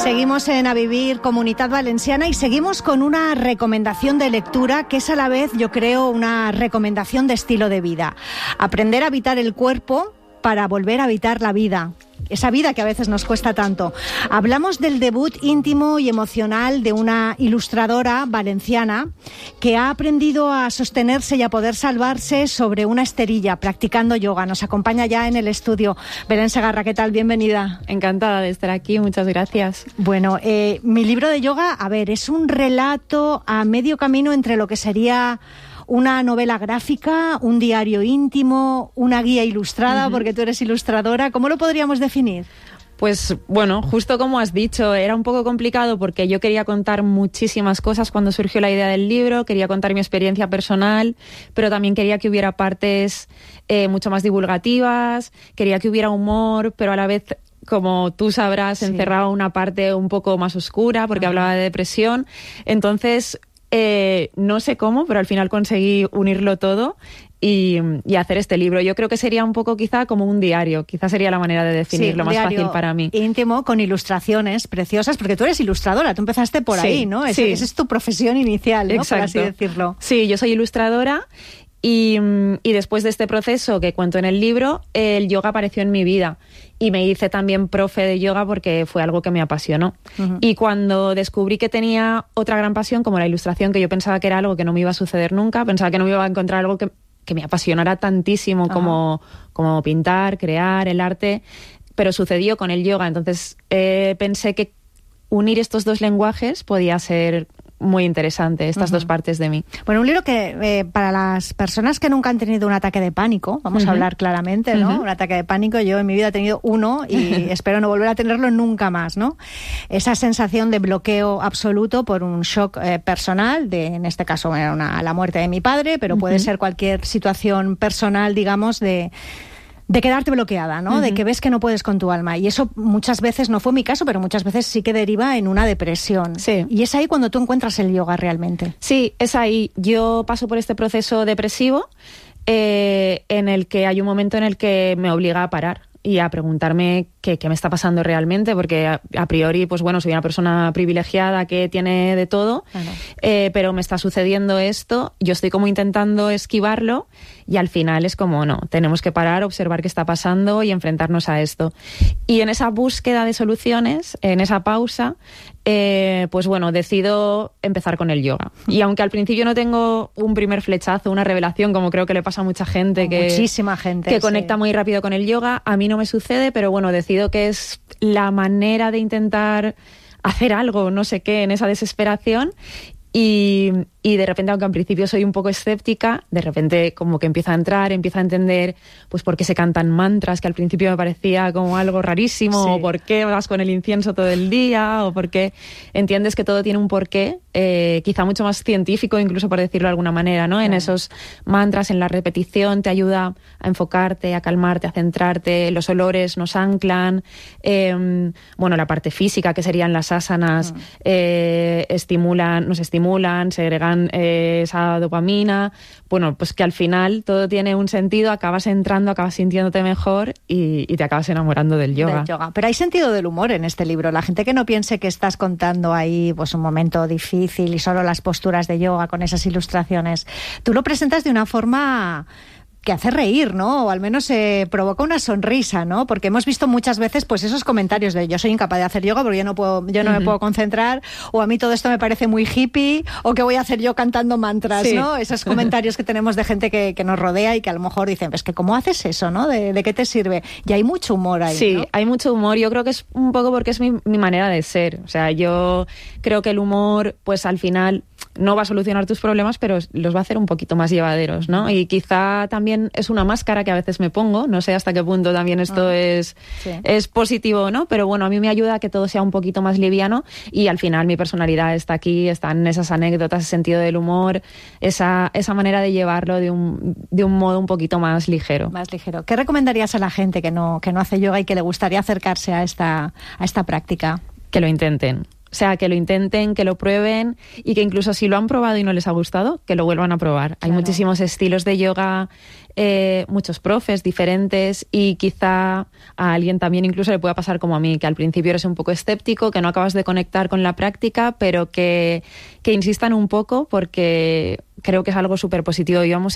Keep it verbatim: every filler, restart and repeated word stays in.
Seguimos en A Vivir, Comunitat Valenciana, y seguimos con una recomendación de lectura que es a la vez, yo creo, una recomendación de estilo de vida. Aprender a habitar el cuerpo para volver a habitar la vida. Esa vida que a veces nos cuesta tanto. Hablamos del debut íntimo y emocional de una ilustradora valenciana que ha aprendido a sostenerse y a poder salvarse sobre una esterilla practicando yoga. Nos acompaña ya en el estudio. Belén Segarra, ¿qué tal? Bienvenida. Encantada de estar aquí, muchas gracias. Bueno, eh, mi libro de yoga, a ver, es un relato a medio camino entre lo que sería una novela gráfica, un diario íntimo, una guía ilustrada, uh-huh. porque tú eres ilustradora. ¿Cómo lo podríamos definir? Pues bueno, justo como has dicho, era un poco complicado porque yo quería contar muchísimas cosas cuando surgió la idea del libro, quería contar mi experiencia personal, pero también quería que hubiera partes eh, mucho más divulgativas, quería que hubiera humor, pero a la vez, como tú sabrás, sí. encerraba una parte un poco más oscura porque uh-huh. hablaba de depresión. Entonces, Eh, no sé cómo, pero al final conseguí unirlo todo y, y hacer este libro. Yo creo que sería un poco quizá como un diario, quizá sería la manera de definirlo, sí, más fácil para mí. Íntimo, con ilustraciones preciosas, porque tú eres ilustradora, tú empezaste por sí, ahí, ¿no? Es, sí. Esa es tu profesión inicial, ¿no? Exacto. Por así decirlo. Sí, yo soy ilustradora. Y, y después de este proceso que cuento en el libro, el yoga apareció en mi vida y me hice también profe de yoga porque fue algo que me apasionó. Uh-huh. Y cuando descubrí que tenía otra gran pasión, como la ilustración, que yo pensaba que era algo que no me iba a suceder nunca, pensaba que no me iba a encontrar algo que, que me apasionara tantísimo uh-huh. como, como pintar, crear, el arte, pero sucedió con el yoga. Entonces eh, pensé que unir estos dos lenguajes podía ser muy interesante, estas uh-huh. dos partes de mí. Bueno, un libro que eh, para las personas que nunca han tenido un ataque de pánico, vamos uh-huh. a hablar claramente, ¿no? Uh-huh. Un ataque de pánico, yo en mi vida he tenido uno y espero no volver a tenerlo nunca más, ¿no? Esa sensación de bloqueo absoluto por un shock eh, personal, de, en este caso era una, la muerte de mi padre, pero uh-huh. puede ser cualquier situación personal, digamos, de de quedarte bloqueada, ¿no? Uh-huh. De que ves que no puedes con tu alma. Y eso muchas veces, no fue mi caso, pero muchas veces sí que deriva en una depresión. Sí. Y es ahí cuando tú encuentras el yoga realmente. Sí, es ahí. Yo paso por este proceso depresivo eh, en el que hay un momento en el que me obliga a parar y a preguntarme qué, qué me está pasando realmente, porque a, a priori, pues bueno, soy una persona privilegiada que tiene de todo, claro. eh, pero me está sucediendo esto, yo estoy como intentando esquivarlo y al final es como, no, tenemos que parar, observar qué está pasando y enfrentarnos a esto. Y en esa búsqueda de soluciones, en esa pausa, eh, pues bueno, decido empezar con el yoga. Y aunque al principio no tengo un primer flechazo, una revelación, como creo que le pasa a mucha gente, que, muchísima gente, que sí. conecta muy rápido con el yoga, a mí no me sucede, pero bueno, decido que es la manera de intentar hacer algo, no sé qué, en esa desesperación. Y, y de repente, aunque al principio soy un poco escéptica, de repente como que empiezo a entrar, empiezo a entender pues por qué se cantan mantras, que al principio me parecía como algo rarísimo, sí. o por qué vas con el incienso todo el día, o por qué entiendes que todo tiene un porqué, eh, quizá mucho más científico, incluso por decirlo de alguna manera, ¿no? Sí. En esos mantras, en la repetición, te ayuda a enfocarte, a calmarte, a centrarte, los olores nos anclan, eh, bueno, la parte física, que serían las asanas, mm. eh, estimulan, nos estimulan estimulan, segregan eh, esa dopamina, bueno, pues que al final todo tiene un sentido, acabas entrando, acabas sintiéndote mejor y, y te acabas enamorando del yoga. Del yoga. Pero hay sentido del humor en este libro. La gente que no piense que estás contando ahí pues un momento difícil y solo las posturas de yoga con esas ilustraciones, tú lo presentas de una forma que hace reír, ¿no? O al menos eh, provoca una sonrisa, ¿no? Porque hemos visto muchas veces pues esos comentarios de yo soy incapaz de hacer yoga porque yo no puedo, yo no uh-huh. me puedo concentrar, o a mí todo esto me parece muy hippie, o qué voy a hacer yo cantando mantras, sí. ¿no? Esos comentarios que tenemos de gente que, que nos rodea y que a lo mejor dicen, pues que ¿cómo haces eso, no? ¿De, de qué te sirve? Y hay mucho humor ahí, Sí, ¿no? hay mucho humor. Yo creo que es un poco porque es mi, mi manera de ser. O sea, yo creo que el humor, pues al final no va a solucionar tus problemas, pero los va a hacer un poquito más llevaderos, ¿no? Y quizá también es una máscara que a veces me pongo, no sé hasta qué punto también esto ah, es, sí. es positivo, ¿no? Pero bueno, a mí me ayuda a que todo sea un poquito más liviano y al final mi personalidad está aquí, están esas anécdotas, ese sentido del humor, esa, esa manera de llevarlo de un, de un modo un poquito más ligero. Más ligero. ¿Qué recomendarías a la gente que no, que no hace yoga y que le gustaría acercarse a esta, a esta práctica? Que lo intenten. O sea, que lo intenten, que lo prueben y que incluso si lo han probado y no les ha gustado, que lo vuelvan a probar. Claro. Hay muchísimos estilos de yoga, eh, muchos profes diferentes y quizá a alguien también incluso le pueda pasar como a mí, que al principio eres un poco escéptico, que no acabas de conectar con la práctica, pero que, que insistan un poco porque creo que es algo súper positivo. Y vamos